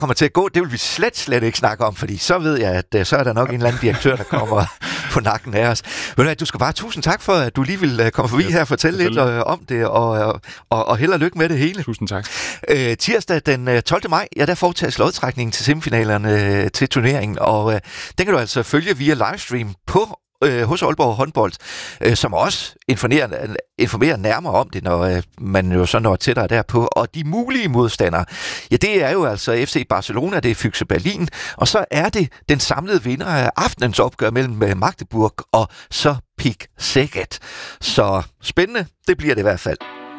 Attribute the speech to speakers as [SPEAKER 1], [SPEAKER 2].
[SPEAKER 1] kommer til at gå, det vil vi slet ikke snakke om, fordi så ved jeg, at så er der nok en eller anden direktør, der kommer på nakken af os. Men du skal bare tusind tak for, at du lige vil komme forbi her og fortælle lidt om det, og held og lykke med det hele.
[SPEAKER 2] Tusind tak.
[SPEAKER 1] Tirsdag den 12. maj, der foretages lodtrækningen til semifinalerne til turneringen, og den kan du altså følge via livestream på hos Aalborg Håndbold, som også informerer nærmere om det, når man jo så når tættere derpå. Og de mulige modstandere, det er jo altså FC Barcelona, det er Füchse Berlin, og så er det den samlede vinder af aftenens opgør mellem Magdeburg og så PEC Szeged. Så spændende, det bliver det i hvert fald.